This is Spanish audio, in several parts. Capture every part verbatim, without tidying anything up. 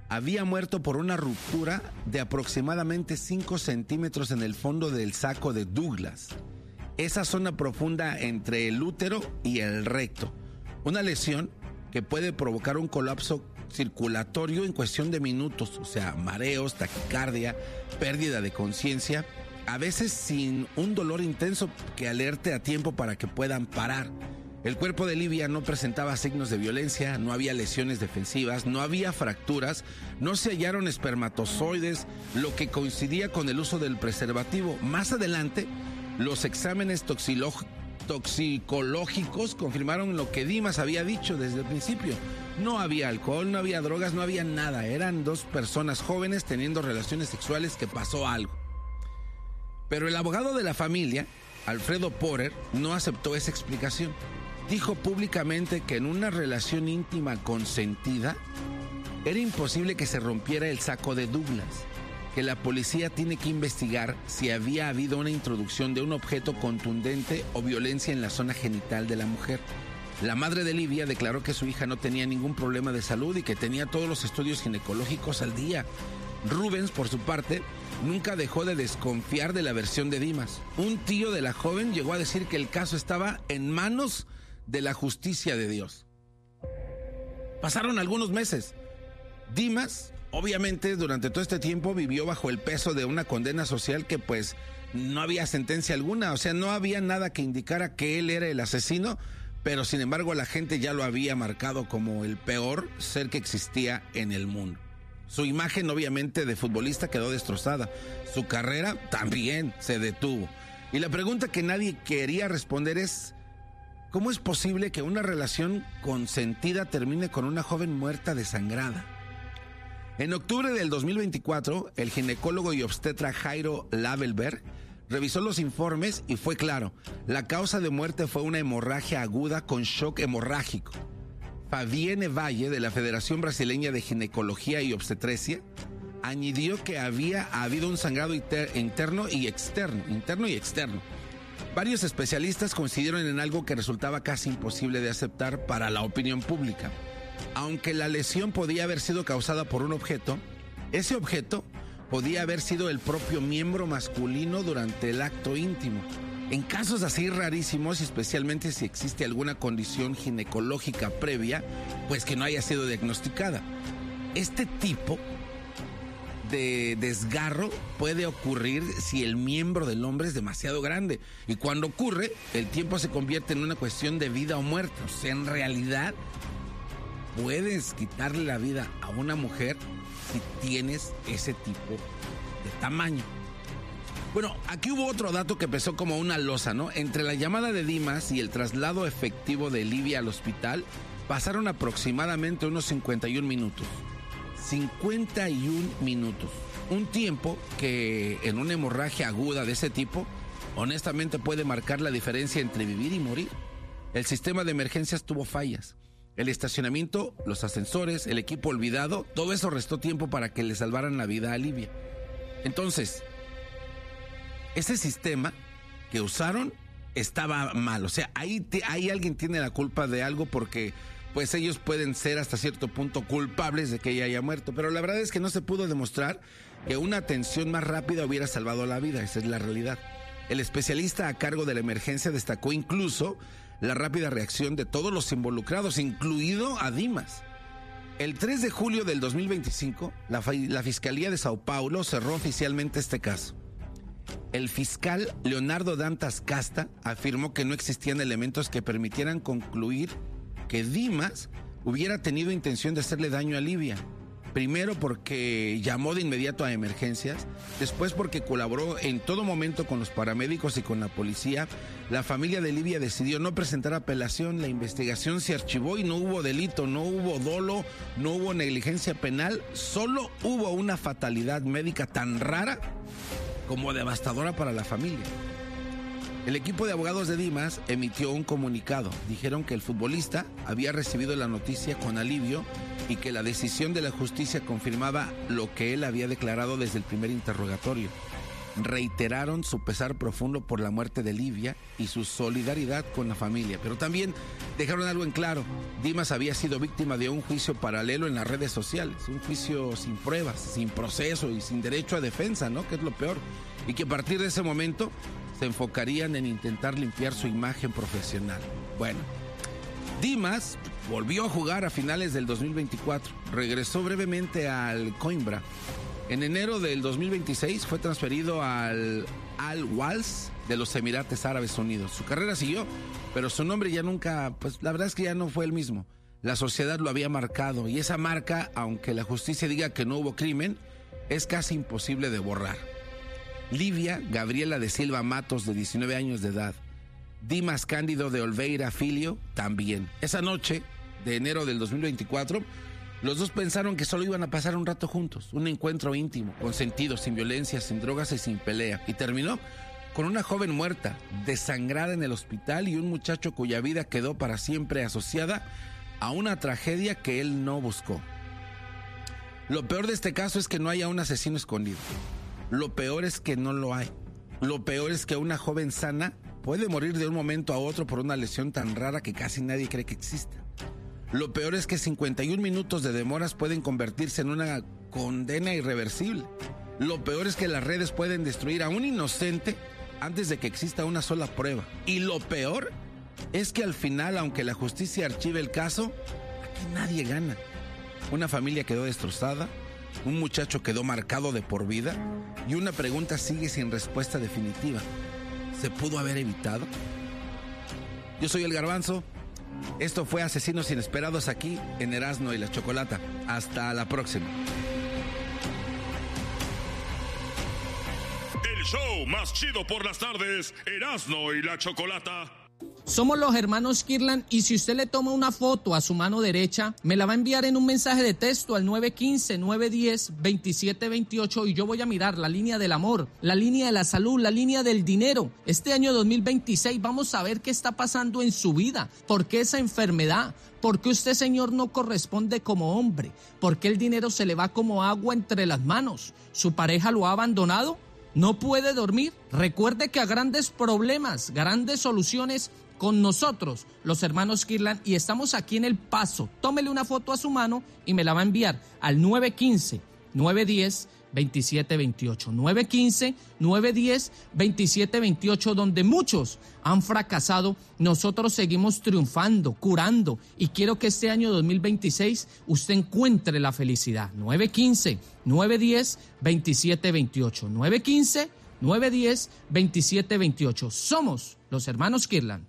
había muerto por una ruptura de aproximadamente cinco centímetros en el fondo del saco de Douglas, esa zona profunda entre el útero y el recto. Una lesión que puede provocar un colapso circulatorio en cuestión de minutos, o sea, mareos, taquicardia, pérdida de conciencia, a veces sin un dolor intenso que alerte a tiempo para que puedan parar. El cuerpo de Livia no presentaba signos de violencia, no había lesiones defensivas, no había fracturas, no se hallaron espermatozoides, lo que coincidía con el uso del preservativo. Más adelante, los exámenes toxilógicos toxicológicos confirmaron lo que Dimas había dicho desde el principio. No había alcohol, no había drogas, no había nada. Eran dos personas jóvenes teniendo relaciones sexuales que pasó algo. Pero el abogado de la familia, Alfredo Porter, no aceptó esa explicación. Dijo públicamente que en una relación íntima consentida era imposible que se rompiera el saco de Douglas, que la policía tiene que investigar si había habido una introducción de un objeto contundente o violencia en la zona genital de la mujer. La madre de Livia declaró que su hija no tenía ningún problema de salud y que tenía todos los estudios ginecológicos al día. Rubens, por su parte, nunca dejó de desconfiar de la versión de Dimas. Un tío de la joven llegó a decir que el caso estaba en manos de la justicia de Dios. Pasaron algunos meses. Dimas, obviamente, durante todo este tiempo vivió bajo el peso de una condena social que pues no había sentencia alguna, o sea, no había nada que indicara que él era el asesino, pero sin embargo la gente ya lo había marcado como el peor ser que existía en el mundo. Su imagen, obviamente, de futbolista quedó destrozada, su carrera también se detuvo. Y la pregunta que nadie quería responder es: ¿cómo es posible que una relación consentida termine con una joven muerta desangrada? En octubre del dos mil veinticuatro, el ginecólogo y obstetra Jairo Lavelberg revisó los informes y fue claro, la causa de muerte fue una hemorragia aguda con shock hemorrágico. Fabienne Valle, de la Federación Brasileña de Ginecología y Obstetricia, añadió que había habido un sangrado inter- interno y externo, interno y externo. Varios especialistas coincidieron en algo que resultaba casi imposible de aceptar para la opinión pública. Aunque la lesión podía haber sido causada por un objeto, ese objeto podía haber sido el propio miembro masculino durante el acto íntimo. En casos así rarísimos, especialmente si existe alguna condición ginecológica previa, pues que no haya sido diagnosticada. Este tipo de desgarro puede ocurrir si el miembro del hombre es demasiado grande. Y cuando ocurre, el tiempo se convierte en una cuestión de vida o muerte. O sea, en realidad, puedes quitarle la vida a una mujer si tienes ese tipo de tamaño. Bueno, aquí hubo otro dato que pesó como una losa, ¿no? Entre la llamada de Dimas y el traslado efectivo de Livia al hospital, pasaron aproximadamente unos cincuenta y un minutos. cincuenta y un minutos. Un tiempo que en una hemorragia aguda de ese tipo, honestamente puede marcar la diferencia entre vivir y morir. El sistema de emergencias tuvo fallas. El estacionamiento, los ascensores, el equipo olvidado, todo eso restó tiempo para que le salvaran la vida a Livia. Entonces, ese sistema que usaron estaba mal. O sea, ahí, te, ahí alguien tiene la culpa de algo porque pues ellos pueden ser hasta cierto punto culpables de que ella haya muerto. Pero la verdad es que no se pudo demostrar que una atención más rápida hubiera salvado la vida. Esa es la realidad. El especialista a cargo de la emergencia destacó incluso la rápida reacción de todos los involucrados, incluido a Dimas. El tres de julio del dos mil veinticinco, la, la Fiscalía de Sao Paulo cerró oficialmente este caso. El fiscal Leonardo Dantas Casta afirmó que no existían elementos que permitieran concluir que Dimas hubiera tenido intención de hacerle daño a Livia. Primero porque llamó de inmediato a emergencias, después porque colaboró en todo momento con los paramédicos y con la policía. La familia de Livia decidió no presentar apelación, la investigación se archivó y no hubo delito, no hubo dolo, no hubo negligencia penal, solo hubo una fatalidad médica tan rara como devastadora para la familia. El equipo de abogados de Dimas emitió un comunicado. Dijeron que el futbolista había recibido la noticia con alivio y que la decisión de la justicia confirmaba lo que él había declarado desde el primer interrogatorio. reiteraron su pesar profundo por la muerte de Livia y su solidaridad con la familia, pero también dejaron algo en claro: Dimas había sido víctima de un juicio paralelo en las redes sociales, un juicio sin pruebas, sin proceso y sin derecho a defensa, ¿no? Que es lo peor, y que a partir de ese momento se enfocarían en intentar limpiar su imagen profesional. Bueno, Dimas volvió a jugar a finales del dos mil veinticuatro, regresó brevemente al Coimbra. En enero del dos mil veintiséis fue transferido al Al-Wals de los Emiratos Árabes Unidos. Su carrera siguió, pero su nombre ya nunca, pues la verdad es que ya no fue el mismo. La sociedad lo había marcado y esa marca, aunque la justicia diga que no hubo crimen, es casi imposible de borrar. Livia Gabriela de Silva Matos, de diecinueve años de edad. Dimas Cándido de Oliveira Filho, también. Esa noche de enero del dos mil veinticuatro, los dos pensaron que solo iban a pasar un rato juntos, un encuentro íntimo, consentido, sin violencia, sin drogas y sin pelea. Y terminó con una joven muerta, desangrada en el hospital, y un muchacho cuya vida quedó para siempre asociada a una tragedia que él no buscó. Lo peor de este caso es que no haya un asesino escondido. Lo peor es que no lo hay. Lo peor es que una joven sana puede morir de un momento a otro por una lesión tan rara que casi nadie cree que exista. Lo peor es que cincuenta y un minutos de demoras pueden convertirse en una condena irreversible. Lo peor es que las redes pueden destruir a un inocente antes de que exista una sola prueba. Y lo peor es que al final, aunque la justicia archive el caso, aquí nadie gana. Una familia quedó destrozada, un muchacho quedó marcado de por vida y una pregunta sigue sin respuesta definitiva. ¿Se pudo haber evitado? Yo soy el Garbanzo. Esto fue Asesinos Inesperados aquí en Erasmo y la Chocolata. Hasta la próxima. El show más chido por las tardes, Erasmo y la Chocolata. Somos los hermanos Kirlan y si usted le toma una foto a su mano derecha, me la va a enviar en un mensaje de texto al nueve uno cinco, nueve uno cero, dos siete dos ocho y yo voy a mirar la línea del amor, la línea de la salud, la línea del dinero. Este año dos mil veintiséis vamos a ver qué está pasando en su vida, por qué esa enfermedad, por qué usted, señor, no corresponde como hombre, por qué el dinero se le va como agua entre las manos, su pareja lo ha abandonado, no puede dormir. Recuerde que a grandes problemas, grandes soluciones con nosotros, los hermanos Kirlan, y estamos aquí en El Paso. Tómele una foto a su mano y me la va a enviar al nueve uno cinco, nueve uno cero, dos siete dos ocho. nueve uno cinco, nueve uno cero, dos siete dos ocho, donde muchos han fracasado, nosotros seguimos triunfando, curando, y quiero que este año dos mil veintiséis usted encuentre la felicidad. nueve uno cinco, nueve uno cero, dos siete dos ocho. nueve uno cinco, nueve uno cero, dos siete dos ocho. Somos los hermanos Kirlan.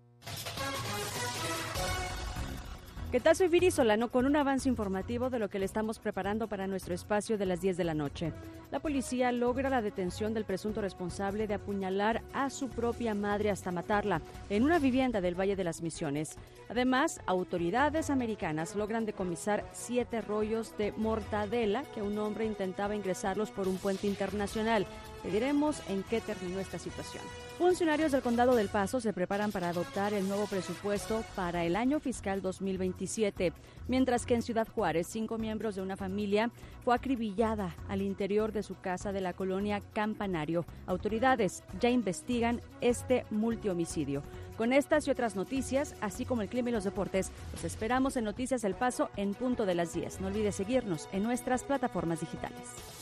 ¿Qué tal? Soy Viri Solano con un avance informativo de lo que le estamos preparando para nuestro espacio de las diez de la noche. La policía logra la detención del presunto responsable de apuñalar a su propia madre hasta matarla en una vivienda del Valle de las Misiones. Además, autoridades americanas logran decomisar siete rollos de mortadela que un hombre intentaba ingresarlos por un puente internacional. Te diremos en qué terminó esta situación. Funcionarios del Condado del Paso se preparan para adoptar el nuevo presupuesto para el año fiscal dos mil veintisiete, mientras que en Ciudad Juárez, cinco miembros de una familia fue acribillada al interior de su casa de la colonia Campanario. Autoridades ya investigan este multihomicidio. Con estas y otras noticias, así como el clima y los deportes, los esperamos en Noticias El Paso en punto de las diez. No olvides seguirnos en nuestras plataformas digitales.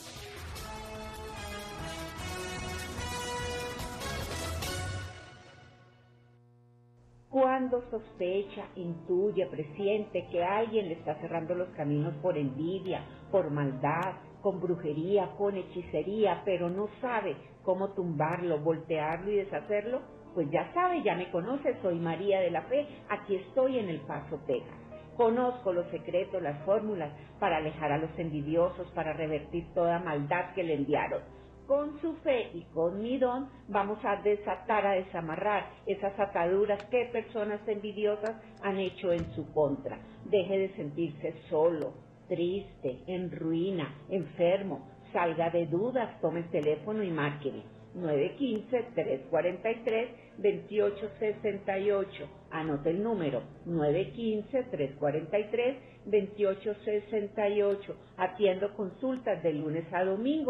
Cuando sospecha, intuye, presiente que alguien le está cerrando los caminos por envidia, por maldad, con brujería, con hechicería, pero no sabe cómo tumbarlo, voltearlo y deshacerlo, pues ya sabe, ya me conoce, soy María de la Fe, aquí estoy en El Paso, Texas. Conozco los secretos, las fórmulas para alejar a los envidiosos, para revertir toda maldad que le enviaron. Con su fe y con mi don vamos a desatar, a desamarrar esas ataduras que personas envidiosas han hecho en su contra. Deje de sentirse solo, triste, en ruina, enfermo. Salga de dudas, tome el teléfono y márqueme. nueve uno cinco, tres cuatro tres, dos ocho seis ocho. Anote el número nueve uno cinco, tres cuatro tres, dos ocho seis ocho. Atiendo consultas de lunes a domingo.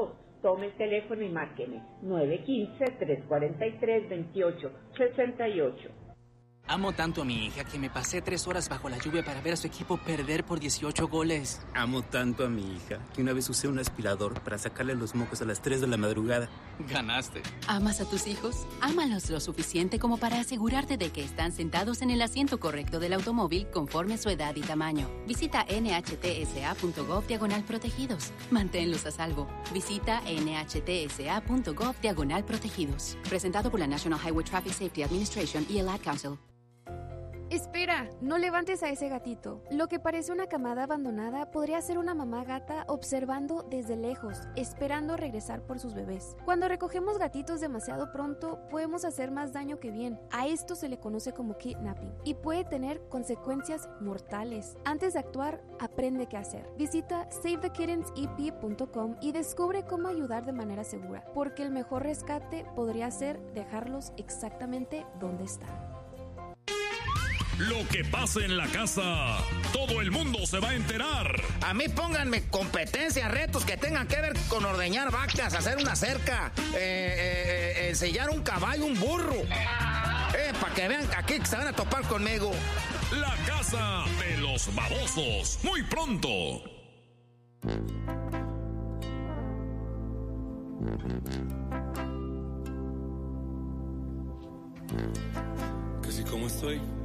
tome el teléfono y márqueme nueve uno cinco, tres cuatro tres, dos ocho seis ocho. Amo tanto a mi hija que me pasé tres horas bajo la lluvia para ver a su equipo perder por dieciocho goles. Amo tanto a mi hija que una vez usé un aspirador para sacarle los mocos a las tres de la madrugada. Ganaste. ¿Amas a tus hijos? Ámalos lo suficiente como para asegurarte de que están sentados en el asiento correcto del automóvil conforme su edad y tamaño. Visita nhtsa.gov diagonal protegidos. Manténlos a salvo. Visita nhtsa.gov diagonal protegidos. Presentado por la National Highway Traffic Safety Administration y el Ad Council. Espera, no levantes a ese gatito. Lo que parece una camada abandonada podría ser una mamá gata observando desde lejos, esperando regresar por sus bebés. Cuando recogemos gatitos demasiado pronto, podemos hacer más daño que bien. A esto se le conoce como kidnapping y puede tener consecuencias mortales. Antes de actuar, aprende qué hacer. Visita save the kittens e p punto com y descubre cómo ayudar de manera segura, porque el mejor rescate podría ser dejarlos exactamente donde están. Lo que pase en la casa, todo el mundo se va a enterar. A mí pónganme competencias, retos que tengan que ver con ordeñar vacas, hacer una cerca, eh, eh, eh, ensillar un caballo, un burro. Eh, para que vean aquí que se van a topar conmigo. La casa de los babosos, muy pronto. Casi como estoy.